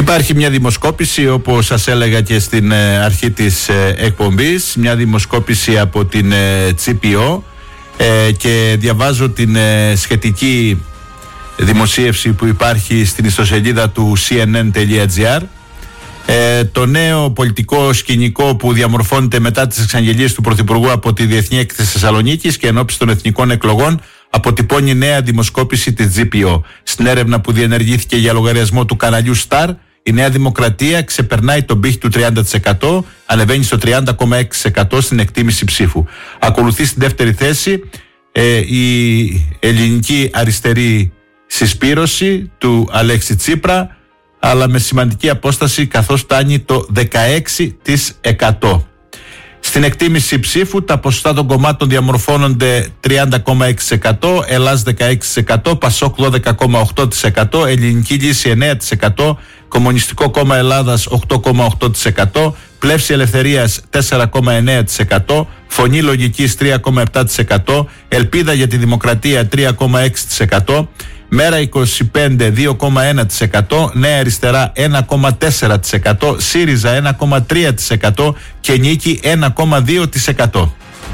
Υπάρχει μια δημοσκόπηση, όπως σας έλεγα και στην αρχή της εκπομπής, μια δημοσκόπηση από την CPO, και διαβάζω την σχετική δημοσίευση που υπάρχει στην ιστοσελίδα του cnn.gr. Το νέο πολιτικό σκηνικό που διαμορφώνεται μετά τις εξαγγελίες του Πρωθυπουργού από τη Διεθνή Έκθεση Θεσσαλονίκης και ενόψει των εθνικών εκλογών, αποτυπώνει νέα δημοσκόπηση της GPO. Στην έρευνα που διενεργήθηκε για λογαριασμό του καναλιού Star, η Νέα Δημοκρατία ξεπερνάει τον πύχη του 30%, ανεβαίνει στο 30,6% στην εκτίμηση ψήφου. Ακολουθεί στην δεύτερη θέση η ελληνική αριστερή συσπήρωση του Αλέξη Τσίπρα, αλλά με σημαντική απόσταση, καθώς φτάνει το 16%. Στην εκτίμηση ψήφου τα ποσοστά των κομμάτων διαμορφώνονται 30,6%, Ελλάς 16%, Πασόκ 12,8%, Ελληνική Λύση 9%, Κομμουνιστικό Κόμμα Ελλάδας 8,8%, Πλεύση Ελευθερίας 4,9%, Φωνή Λογικής 3,7%, Ελπίδα για τη Δημοκρατία 3,6%, Μέρα 25 2,1%, Νέα Αριστερά 1,4%, ΣΥΡΙΖΑ 1,3% και Νίκη 1,2%.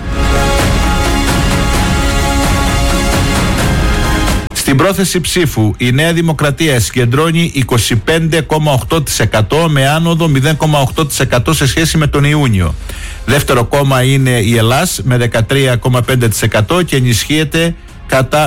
Στην πρόθεση ψήφου η Νέα Δημοκρατία συγκεντρώνει 25,8% με άνοδο 0,8% σε σχέση με τον Ιούνιο. Δεύτερο κόμμα είναι η Ελλάς με 13,5% και ενισχύεται κατά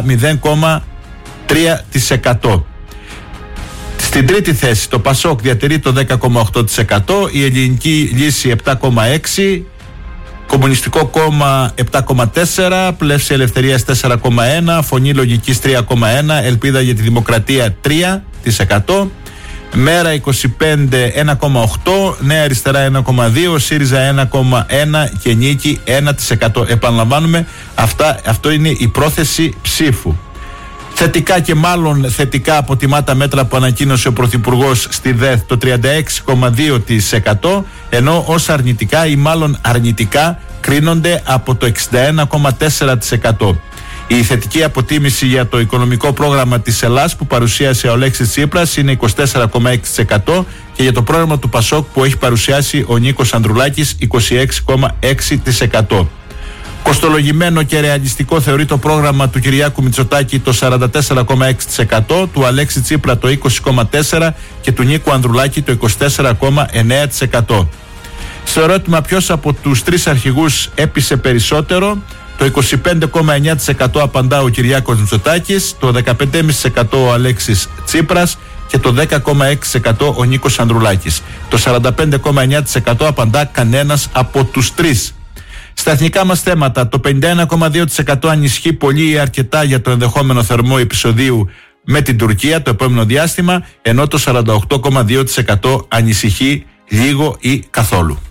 0,3%. Στην τρίτη θέση το Πασόκ διατηρεί το 10,8%, η Ελληνική Λύση 7,6%, Κομμουνιστικό Κόμμα 7,4%, Πλεύση Ελευθερίας 4,1%, Φωνή Λογικής 3,1%, Ελπίδα για τη Δημοκρατία 3%, Μέρα 25 1,8%, Νέα Αριστερά 1,2%, ΣΥΡΙΖΑ 1,1% και Νίκη 1%. Επαναλαμβάνουμε, αυτό είναι η πρόθεση ψήφου. Θετικά και μάλλον θετικά αποτιμά τα μέτρα που ανακοίνωσε ο Πρωθυπουργός στη ΔΕΘ το 36,2%, ενώ ως αρνητικά ή μάλλον αρνητικά κρίνονται από το 61,4%. Η θετική αποτίμηση για το οικονομικό πρόγραμμα της Ελλάς που παρουσίασε ο Αλέξης Τσίπρας είναι 24,6% και για το πρόγραμμα του Πασόκ που έχει παρουσιάσει ο Νίκος Ανδρουλάκης 26,6%. Κοστολογημένο και ρεαλιστικό θεωρεί το πρόγραμμα του Κυριάκου Μητσοτάκη το 44,6%, του Αλέξη Τσίπρα το 20,4% και του Νίκου Ανδρουλάκη το 24,9%. Στο ερώτημα ποιος από τους τρεις αρχηγούς έπεισε περισσότερο, το 25,9% απαντά ο Κυριάκος Μητσοτάκης, το 15,5% ο Αλέξης Τσίπρας και το 10,6% ο Νίκος Ανδρουλάκης. Το 45,9% απαντά κανένας από τους τρεις. Στα εθνικά μας θέματα, το 51,2% ανισχύει πολύ ή αρκετά για το ενδεχόμενο θερμό επεισοδίου με την Τουρκία το επόμενο διάστημα, ενώ το 48,2% ανησυχεί λίγο ή καθόλου.